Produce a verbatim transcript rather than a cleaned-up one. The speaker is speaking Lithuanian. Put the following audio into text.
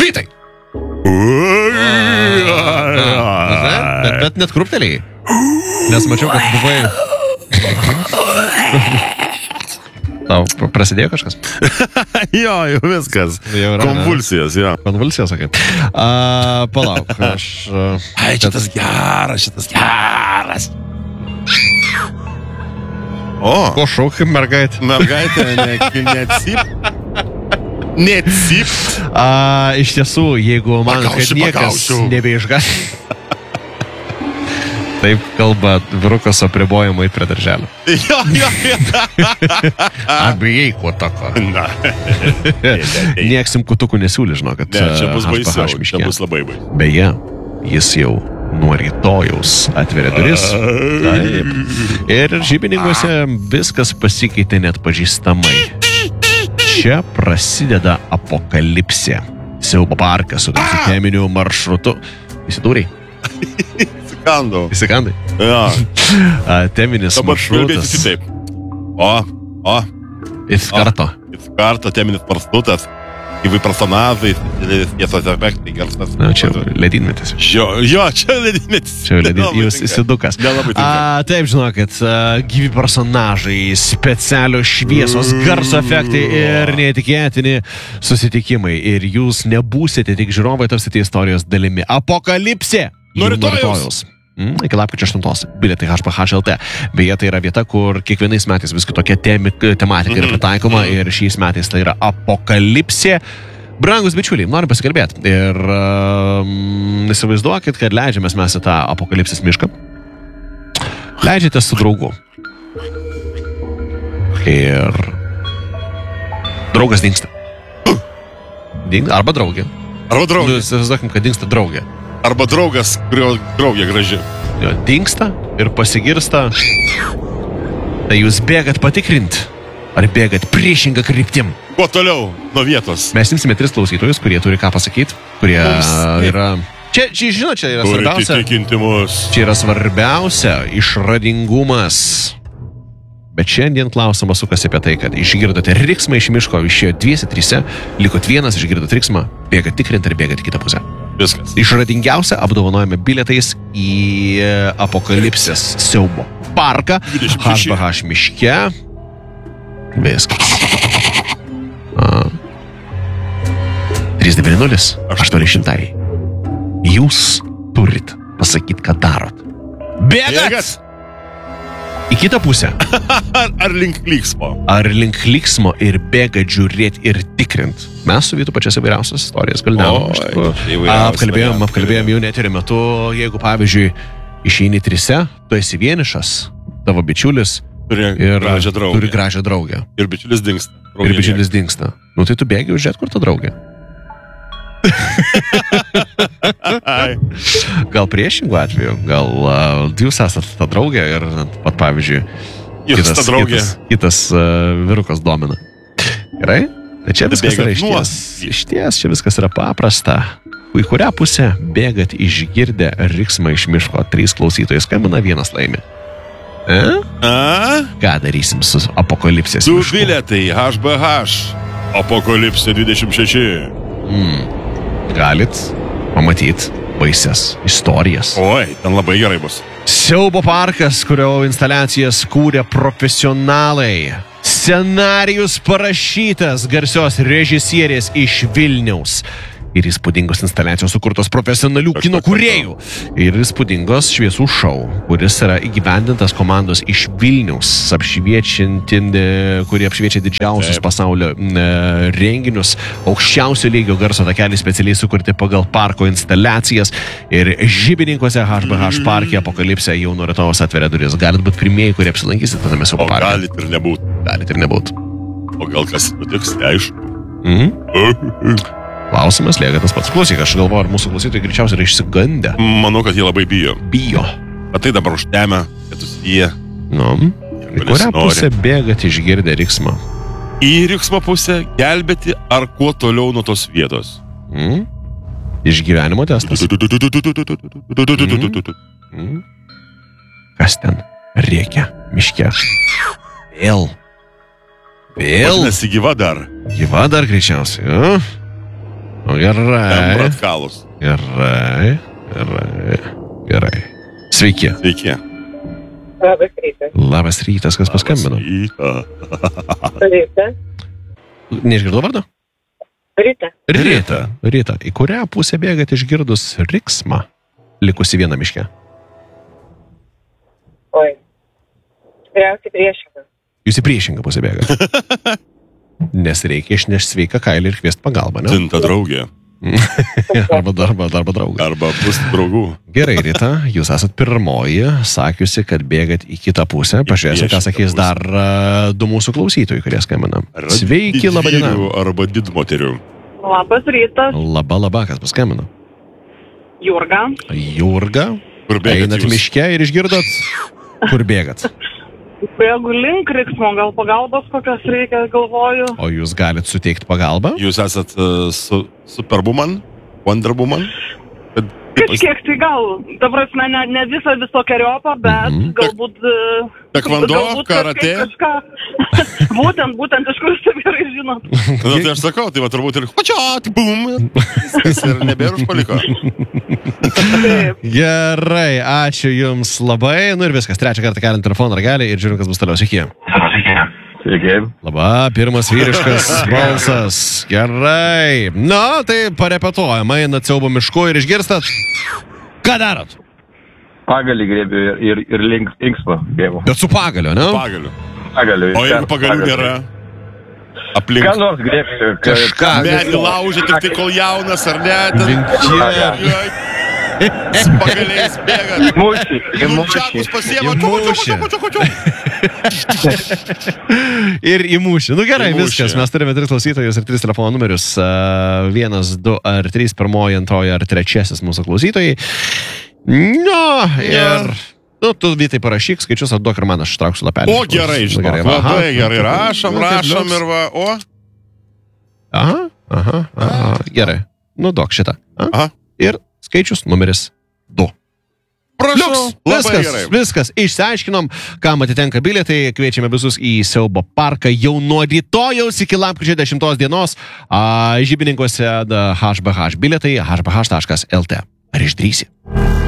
Vytai! Bet, bet net kruptelėjai. Nes mačiau, kad buvai... Tau prasidėjo kažkas? Jo, jau viskas. Jau yra, konvulsijos, jo. Konvulsijos, sakai. A, palauk, aš... Ai, šitas geras, šitas geras. O, ko šaukai, mergaitė? mergaitė, ne, neatsip. Neatsip. A, iš tiesų, jeigu man, kad Pagausiu, niekas pagausiu. nebeišgas... Taip kalba vyrukas apribojimai prie darželio. Jo, jo, jo. Abijai, kuo tako. Na. Nieksim kutukų nesiūlį, žinau, kad... Ne, čia bus H P H baisiau, miške. čia bus labai baisiau. Beje, jis jau nuo rytojaus atveria duris. Taip. Ir žybininkuose viskas pasikeitė net pažįstamai. Čia prasideda apokalipsė. Siaubo parkas su teminiu maršrutu. Įsidūrei? Įsikandau. Įsikandai? Jo. Teminis Dabar maršrutas. kalbėsiu taip. O, o. Iš karto. Iš karto teminis maršrutas. Gyvai personažai, tiesos efektai, garsas. Na, čia ledynmetis. Jo, jo, čia ledynmetis. Čia ledynmetis. Jūs įsidukas. Nelabai tinka. A, taip, žinokit, gyvi personažai, specialios šviesos, garso efektai ir neįtikėtini susitikimai. Ir jūs nebūsite tik žiūrovai, tapsite istorijos dalimi. Apokalipsė! Nuo rytojaus. Mm, iki lapkričio aštuntos. Bilietai H P H L T. Beje, tai yra vieta, kur kiekvienais metais vis kitokia temi, tematika yra pritaikoma ir šiais metais tai yra apokalipsė. Brangus bičiuliai, noriu pasikalbėti. Ir um, įsivaizduokit, kad leidžiamės mes į tą apokalipsės mišką. Leidžiate su draugu. Ir draugas dingsta. Ding, arba draugė. Arba draugė. Įsivaizduokim, kad dingsta draugė. Arba draugas, kurio draugė graži. Jo, dingsta ir pasigirsta. Tai jūs bėgat patikrint, ar bėgat priešingą kryptim? Kuo toliau nuo vietos? Mes imsime tris klausytojus, kurie turi ką pasakyti, kurie Mums yra... Čia, čia, žinot, čia yra svarbiausia. Turite tikinti mus. Čia yra svarbiausia išradingumas. Bet šiandien klausimas sukasi apie tai, kad išgirdote riksmą iš miško, išėjo dviese, trise, likot vienas, išgirdot riksmą, bėgat tikrint ir bėgat į kitą pusę. Viskas. Išradingiausia apdovanojame bilietais į apokalipsės siaubo parką dvidešimt H šeši. P H miške. Viskas. A. trys devyni nulis aštuoni šimtai. Jūs turit pasakyti, ką darot. Bėgat! Bėgat? Į kitą pusę. Ar, ar link liksmo? Ar link liksmo ir bėgat žiūrėti ir tikrint. Mes su Vytu pačias įvairiausias istorijas kalbėjom. Oi, Apkalbėjom, variantai. apkalbėjom jau net ir metu, jeigu pavyzdžiui išeini trise, tu esi vienišas, tavo bičiulis Turi ir gražią draugę. turi gražią draugę. Ir bičiulis dingsta. Ir bičiulis dingsta. Nu tai tu bėgi užžiūrėt, kur ta draugė. Ai. Gal priešingų atveju, gal uh, jūs esat ta draugė ir, pat pavyzdžiui, Jūs kitas, ta draugė. kitas, kitas uh, vyrukas domina. Gerai? Tai čia viskas Bėgat yra išties. Išties, čia viskas yra paprasta. Į kurią pusę bėgat išgirdę riksmą iš miško? Trys klausytojai skambina, vienas laimi. E? A? Ką darysim su apokalipsės Du mišku? bilietai H B H. Apokalipsė dvidešimt šeši. Mm. Galit pamatyti baisias istorijas. Oi, ten labai gerai bus. Siaubo parkas, kurio instaliacijas kūrė profesionalai. Scenarijus parašytas garsios režisierės iš Vilniaus. Ir įspūdingos instaliacijos sukurtos profesionalių kino kūrėjų. Ir įspūdingos šviesų šou, kuris yra įgyvendintas komandos iš Vilniaus, kurie apšviečia didžiausius Taip. pasaulio e, renginius, aukščiausio lygio garso takeliai specialiai sukurti pagal parko instaliacijas. Ir žybininkuose H B H parke apokalipsė jau nuo rytojus atveria duris. Galit būti pirmieji, kurie apsilankysit tame siaubo O parke. galit ir nebūt. Galit ir nebūt. O gal kas nutiks, neaišku. Mhm. Klausimas lieka tas pats. Klausyk, aš galvoju, ar mūsų klausytojai greičiausiai yra išsigandę. Manau, kad jie labai bijo. Bijo. Bet tai dabar užtemę, kad susiję. Nu, į kurią pusę bėgat išgirdę riksmą? Į riksmo pusę gelbėti ar kuo toliau nuo tos vietos? Mm? Išgyvenimo testas. Mm? Kas ten rėkia miške? Vėl. Vėl. Vadinasi, gyva dar. Gyva dar greičiausiai. Ja? O, gerai. Bratkalus. Gerai. Gerai. Gerai. Sveiki. Sveiki. Labas rytas. Labas rytas, kas paskambino? Ryta. Neišgirdau vardą? Ryta. Ryta. Ryta. Į kurią pusę bėgat išgirdus riksmą, likusi vieną miške? Oi. Tikriausiai priešingą. Jūs į priešingą pusę bėgat. Nes reikia išnešti sveiką kailį ir kviesti pagalbą, ne? Tinta draugė. arba, arba, arba draugą. Arba bus draugų. Gerai, Rita, jūs esat pirmoji, sakiusi, kad bėgat į kitą pusę. Pažiūrėsim, ką sakys dar uh, du mūsų klausytojai, kurie skambina. Sveiki, laba diena. Arba didmoterių. Labas rytas. Laba, laba, kas paskambino? Jurga. Jurga. Kur bėgat Einat jūs? miške ir išgirdot, kur bėgat. Bėgu link riksmo, gal pagalbos kokios reikia, galvoju. O jūs galit suteikti pagalbą? Jūs esat uh, su, Superwoman? Wonderwoman? Kad- Kažkiek tai gal, ta prasme, ne, ne visą visokeriopą, bet Mhm. galbūt... e, Taekwondo, galbūt karate? kažkaip Kažką, būtent, būtent, iš kur jūs gerai žinot. Na, tai aš sakau, tai va turbūt ir hočiot, bum. Viskas ir nebėra užpaliko. Taip. Gerai, ačiū jums labai. Nu ir viskas, trečią kartą keliant telefoną ragelį ir žiūrim, kas bus toliau. Sveiki. Sveiki. Laba, pirmas vyriškas balsas. Gerai. Na, tai parepetuojam. Einat siaubo mišku ir išgirstat. Ką darot? Pagalį grėbiu ir, ir, ir link inkspo bėgu. Bet su pagaliu, ne? Pagaliu. Pagaliu. O jeigu pagalių nėra? Aplink. Ką nors grėbsiu. Kažką. Medį laužė tik tai kol jaunas, ar ne? Ten... Čia. Su pagaliais bėga. Mūšį. Nunčiakus pasiema. Į mūšį. Ir į mūšį. Nu gerai, Į mūšį. viskas. Mes turime tris klausytojus ir tris telefono numerius. Uh, vienas, du ar trys, pirmoji, antroji ar trečiasis mūsų klausytojai. Nu, ir... Nu, tu Vytai parašyk skaičius, atduok ir man, aš trauksiu lapelį. O gerai, Nu, žinok. va, aha. Labai gerai. Rašom, Nu, kaip rašom liuks. ir va. O? Aha, aha, aha. Gerai. Nu, duok šitą. A? Aha. Ir skaičius numeris du. Prašau. Liuks, Labai viskas, gerai. viskas, išsiaiškinom, kam atitenka bilietai, kviečiame visus į siaubo parką jau nuo rytojaus iki lapkričio dešimtos dienos, a, žybininkuose H B H bilietai h b h taškas l t. Ar išdrįsi?